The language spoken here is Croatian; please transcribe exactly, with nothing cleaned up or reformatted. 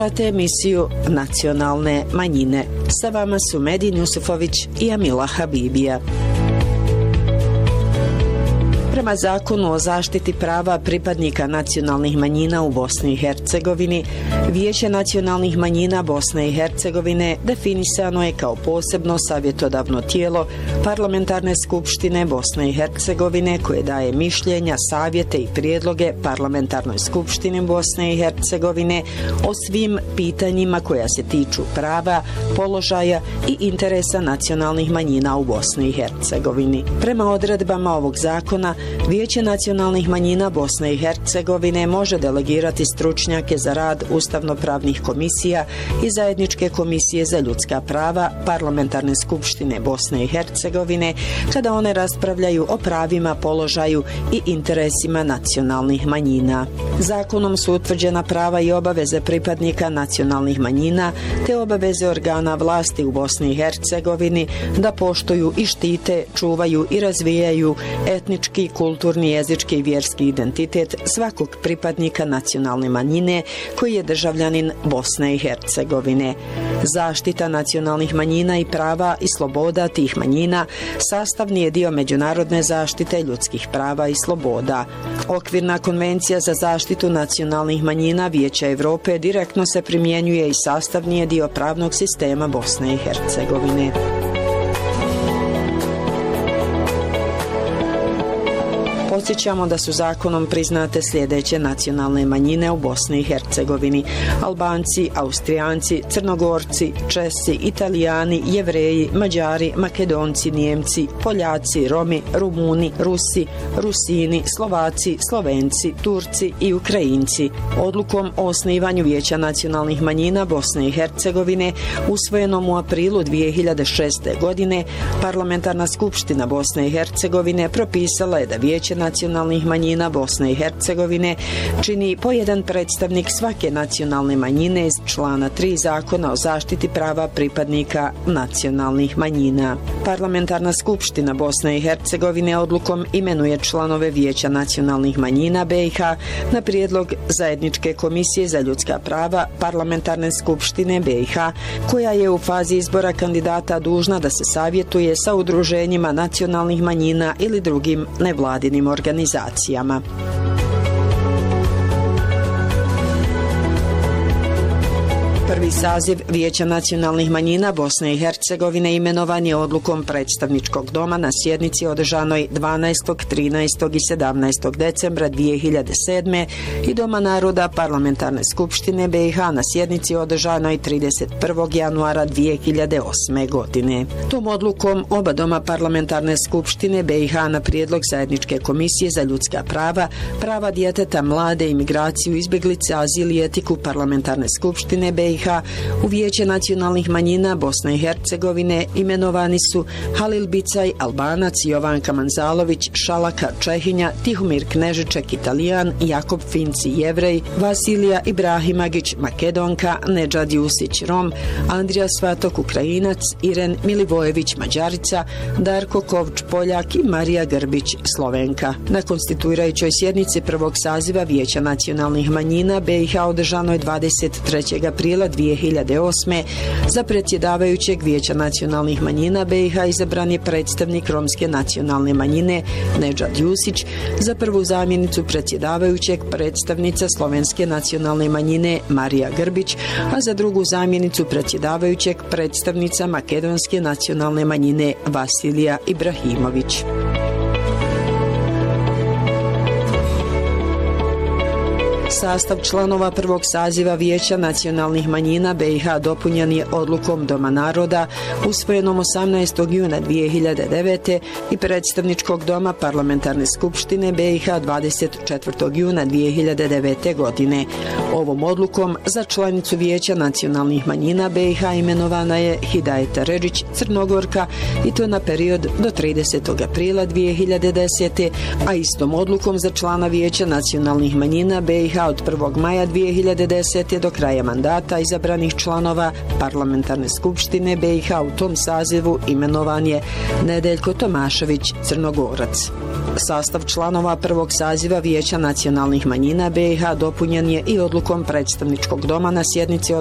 Pratite emisiju Nacionalne manjine. Sa vama su Medin Jusufović i Amila Habibija. Prema Zakonu o zaštiti prava pripadnika nacionalnih manjina u Bosni i Hercegovini, Vijeće nacionalnih manjina Bosne i Hercegovine definisano je kao posebno savjetodavno tijelo Parlamentarne skupštine Bosne i Hercegovine koje daje mišljenja, savjete i prijedloge Parlamentarnoj skupštini Bosne i Hercegovine o svim pitanjima koja se tiču prava, položaja i interesa nacionalnih manjina u Bosni i Hercegovini. Prema odredbama ovog zakona, Vijeće nacionalnih manjina Bosne i Hercegovine može delegirati stručnjake za rad ustavnopravnih komisija i zajedničke komisije za ljudska prava Parlamentarne skupštine Bosne i Hercegovine kada one raspravljaju o pravima, položaju i interesima nacionalnih manjina. Zakonom su utvrđena prava i obaveze pripadnika nacionalnih manjina te obaveze organa vlasti u Bosni i Hercegovini da poštuju i štite, čuvaju i razvijaju etnički, kulturni, jezički i vjerski identitet svakog pripadnika nacionalne manjine koji je državljanin Bosne i Hercegovine. Zaštita nacionalnih manjina i prava i sloboda tih manjina sastavni je dio međunarodne zaštite ljudskih prava i sloboda. Okvirna konvencija za zaštitu nacionalnih manjina Vijeća Evrope direktno se primjenjuje i sastavni je dio pravnog sistema Bosne i Hercegovine. Podsjećamo da su zakonom priznate sljedeće nacionalne manjine u Bosni i Hercegovini: Albanci, Austrijanci, Crnogorci, Česi, Italijani, Jevreji, Mađari, Makedonci, Nijemci, Poljaci, Romi, Rumuni, Rusi, Rusini, Slovaci, Slovenci, Turci i Ukrajinci. Odlukom o osnivanju Vijeća nacionalnih manjina Bosne i Hercegovine, usvojenom u aprilu dvije hiljade šeste. godine, Parlamentarna skupština Bosne i Hercegovine propisala je da Vijeće nacionalnih manjina Bosne i Hercegovine čini po jedan predstavnik svake nacionalne manjine iz člana tri Zakona o zaštiti prava pripadnika nacionalnih manjina. Parlamentarna skupština Bosne i Hercegovine odlukom imenuje članove Vijeća nacionalnih manjina B i H na prijedlog Zajedničke komisije za ljudska prava Parlamentarne skupštine B i H, koja je u fazi izbora kandidata dužna da se savjetuje sa udruženjima nacionalnih manjina ili drugim nevladinim organizacijama. Prvi saziv Vijeća nacionalnih manjina Bosne i Hercegovine imenovan je odlukom predstavničkog doma na sjednici održanoj dvanaestog, trinaestog i sedamnaestog decembra dvije hiljade sedme. i Doma naroda Parlamentarne skupštine B i H na sjednici održanoj trideset prvog januara dvije hiljade osme. godine. Tom odlukom oba doma Parlamentarne skupštine B i H na prijedlog Zajedničke komisije za ljudska prava, prava djeteta, mlade, imigraciju, izbjeglice, azil i etiku Parlamentarne skupštine B i H u Vijeće nacionalnih manjina Bosne i Hercegovine imenovani su Halil Bicaj, Albanac, Jovanka Manzalović, Šalaka, Čehinja, Tihomir Knežiček, Italijan, Jakob Finci, Jevrej, Vasilija Ibrahimagić, Makedonka, Nedžad Jusić, Rom, Andrija Svatok, Ukrajinac, Iren Milivojević, Mađarica, Darko Kovč, Poljak i Marija Grbić, Slovenka. Na konstituirajućoj sjednici prvog saziva Vijeća nacionalnih manjina B i H održanoj dvadeset trećeg aprila dvije hiljade osme. za predsjedavajućeg Vijeća nacionalnih manjina B i H izabran je predstavnik romske nacionalne manjine Nedžad Jusić, za prvu zamjenicu predsjedavajućeg predstavnica slovenske nacionalne manjine Marija Grbić, a za drugu zamjenicu predsjedavajućeg predstavnica makedonske nacionalne manjine Vasilija Ibrahimović. Sastav članova prvog saziva Vijeća nacionalnih manjina B i H dopunjen je odlukom Doma naroda usvojenom osamnaestog juna dvije hiljade devete. i predstavničkog doma Parlamentarne skupštine B i H dvadeset četvrtog juna dvije hiljade devete. godine. Ovom odlukom za članicu Vijeća nacionalnih manjina B i H imenovana je Hidajeta Redžić, Crnogorka, i to na period do tridesetog aprila dvije hiljade desete. a istom odlukom za člana Vijeća nacionalnih manjina B i H ha od prvog maja dvije hiljade desete. do kraja mandata izabranih članova Parlamentarne skupštine B i ha u tom sazivu imenovan je Nedeljko Tomašević Crnogorac. Sastav članova prvog saziva Vijeća nacionalnih manjina B i ha dopunjen je i odlukom predstavničkog doma na sjednici